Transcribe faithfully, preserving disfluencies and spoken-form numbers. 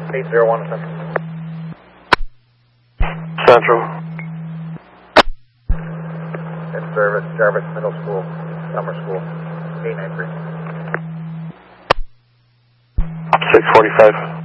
eight zero one Central. Central. In service, Jarvis Middle School, Summer School, eight nine three. six forty-five.